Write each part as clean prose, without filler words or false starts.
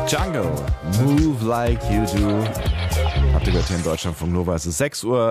Jungle, Move Like You Do. Habt ihr gehört hier in Deutschlandfunk Nova? Es ist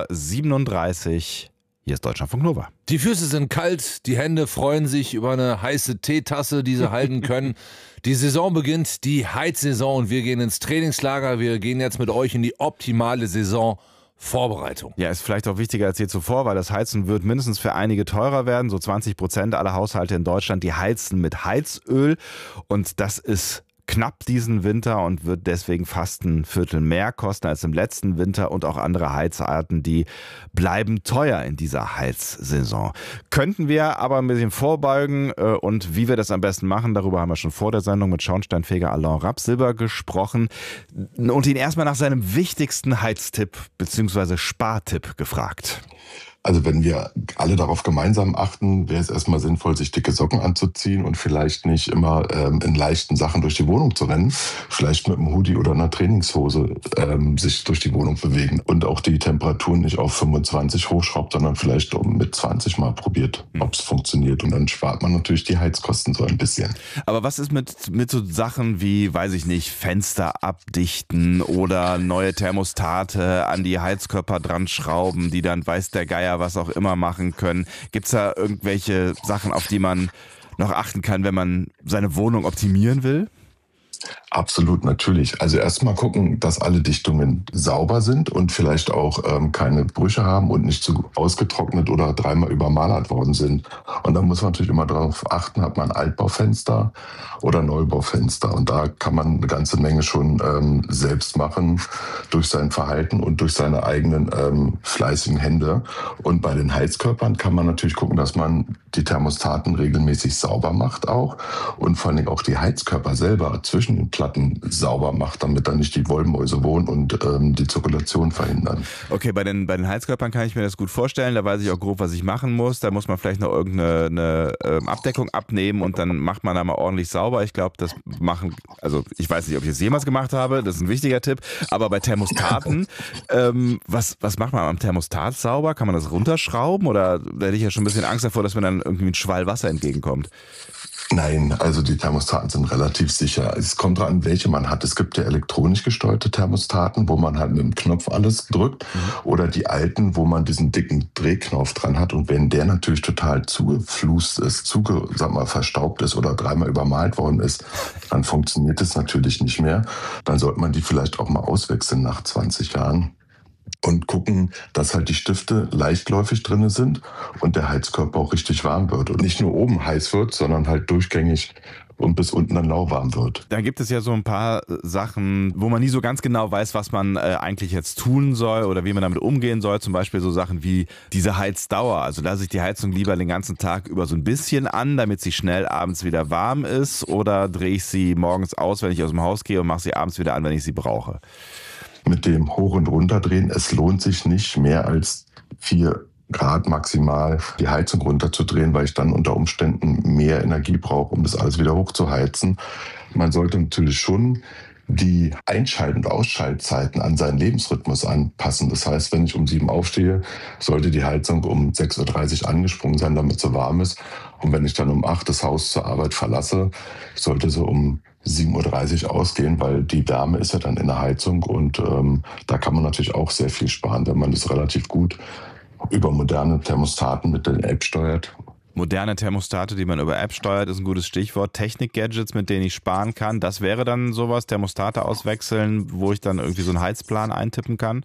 6:37 Uhr. Hier ist Deutschlandfunk Nova. Die Füße sind kalt, die Hände freuen sich über eine heiße Teetasse, die sie halten können. Die Saison beginnt, die Heizsaison, und wir gehen ins Trainingslager. Wir gehen jetzt mit euch in die optimale Saisonvorbereitung. Ja, ist vielleicht auch wichtiger als je zuvor, weil das Heizen wird mindestens für einige teurer werden. So 20% aller Haushalte in Deutschland, die heizen mit Heizöl. Und das ist knapp diesen Winter und wird deswegen fast ein Viertel mehr kosten als im letzten Winter, und auch andere Heizarten, die bleiben teuer in dieser Heizsaison. Könnten wir aber ein bisschen vorbeugen, und wie wir das am besten machen, darüber haben wir schon vor der Sendung mit Schornsteinfeger Alain Rapsilber gesprochen und ihn erstmal nach seinem wichtigsten Heiztipp bzw. Spartipp gefragt. Also wenn wir alle darauf gemeinsam achten, wäre es erstmal sinnvoll, sich dicke Socken anzuziehen und vielleicht nicht immer in leichten Sachen durch die Wohnung zu rennen. Vielleicht mit einem Hoodie oder einer Trainingshose sich durch die Wohnung bewegen und auch die Temperaturen nicht auf 25 hochschraubt, sondern vielleicht mit 20 mal probiert, ob es funktioniert. Und dann spart man natürlich die Heizkosten so ein bisschen. Aber was ist mit so Sachen wie, weiß ich nicht, Fenster abdichten oder neue Thermostate an die Heizkörper dran schrauben, die dann weiß der Geier was auch immer machen können? Gibt es da irgendwelche Sachen, auf die man noch achten kann, wenn man seine Wohnung optimieren will? Absolut, natürlich. Also erstmal gucken, dass alle Dichtungen sauber sind und vielleicht auch keine Brüche haben und nicht zu ausgetrocknet oder dreimal übermalert worden sind. Und dann muss man natürlich immer darauf achten, hat man Altbaufenster oder Neubaufenster. Und da kann man eine ganze Menge schon selbst machen durch sein Verhalten und durch seine eigenen fleißigen Hände. Und bei den Heizkörpern kann man natürlich gucken, dass man die Thermostaten regelmäßig sauber macht auch und vor allem auch die Heizkörper selber zwischen den Platten sauber macht, damit da nicht die Wollmäuse wohnen und die Zirkulation verhindern. Okay, bei den Heizkörpern kann ich mir das gut vorstellen. Da weiß ich auch grob, was ich machen muss. Da muss man vielleicht noch irgendeine Abdeckung abnehmen und dann macht man da mal ordentlich sauber. Ich glaube, ich weiß nicht, ob ich das jemals gemacht habe. Das ist ein wichtiger Tipp. Aber bei Thermostaten, was macht man am Thermostat sauber? Kann man das runterschrauben? Oder da hätte ich ja schon ein bisschen Angst davor, dass mir dann irgendwie ein Schwall Wasser entgegenkommt. Nein, also die Thermostaten sind relativ sicher. Es kommt dran, welche man hat. Es gibt ja elektronisch gesteuerte Thermostaten, wo man halt mit dem Knopf alles drückt. Oder die alten, wo man diesen dicken Drehknopf dran hat. Und wenn der natürlich total zugeflust ist, verstaubt ist oder dreimal übermalt worden ist, dann funktioniert es natürlich nicht mehr. Dann sollte man die vielleicht auch mal auswechseln nach 20 Jahren. Und gucken, dass halt die Stifte leichtläufig drin sind und der Heizkörper auch richtig warm wird. Und nicht nur oben heiß wird, sondern halt durchgängig und bis unten dann lauwarm wird. Da gibt es ja so ein paar Sachen, wo man nie so ganz genau weiß, was man eigentlich jetzt tun soll oder wie man damit umgehen soll. Zum Beispiel so Sachen wie diese Heizdauer. Also lasse ich die Heizung lieber den ganzen Tag über so ein bisschen an, damit sie schnell abends wieder warm ist, oder drehe ich sie morgens aus, wenn ich aus dem Haus gehe, und mache sie abends wieder an, wenn ich sie brauche? Mit dem Hoch- und Runterdrehen, es lohnt sich nicht mehr als 4 Grad maximal die Heizung runterzudrehen, weil ich dann unter Umständen mehr Energie brauche, um das alles wieder hochzuheizen. Man sollte natürlich schon die Einschalt- und Ausschaltzeiten an seinen Lebensrhythmus anpassen. Das heißt, wenn ich um 7 aufstehe, sollte die Heizung um 6:30 Uhr angesprungen sein, damit sie warm ist. Und wenn ich dann um 8 das Haus zur Arbeit verlasse, sollte sie um 7:30 Uhr ausgehen, weil die Wärme ist ja dann in der Heizung, und da kann man natürlich auch sehr viel sparen, wenn man das relativ gut über moderne Thermostaten mit der App steuert. Moderne Thermostate, die man über App steuert, ist ein gutes Stichwort. Technik-Gadgets, mit denen ich sparen kann, das wäre dann sowas, Thermostate auswechseln, wo ich dann irgendwie so einen Heizplan eintippen kann?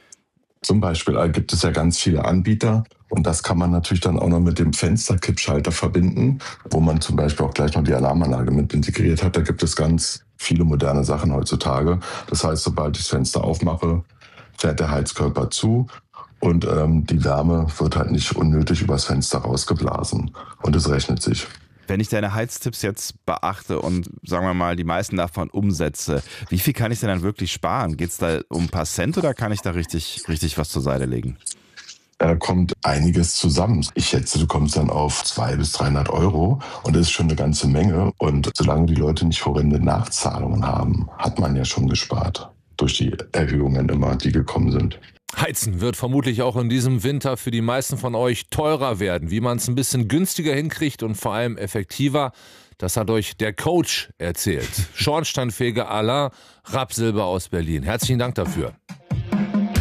Zum Beispiel gibt es ja ganz viele Anbieter, und das kann man natürlich dann auch noch mit dem Fensterkippschalter verbinden, wo man zum Beispiel auch gleich noch die Alarmanlage mit integriert hat. Da gibt es ganz viele moderne Sachen heutzutage. Das heißt, sobald ich das Fenster aufmache, fährt der Heizkörper zu, und die Wärme wird halt nicht unnötig übers Fenster rausgeblasen, und es rechnet sich. Wenn ich deine Heiztipps jetzt beachte und, sagen wir mal, die meisten davon umsetze, wie viel kann ich denn dann wirklich sparen? Geht es da um ein paar Cent oder kann ich da richtig was zur Seite legen? Da kommt einiges zusammen. Ich schätze, du kommst dann auf 200 bis 300 Euro, und das ist schon eine ganze Menge. Und solange die Leute nicht horrende Nachzahlungen haben, hat man ja schon gespart durch die Erhöhungen immer, die gekommen sind. Heizen wird vermutlich auch in diesem Winter für die meisten von euch teurer werden. Wie man es ein bisschen günstiger hinkriegt und vor allem effektiver, Das hat euch der Coach erzählt. Schornsteinfeger Alain Rapsilber aus Berlin. Herzlichen Dank dafür.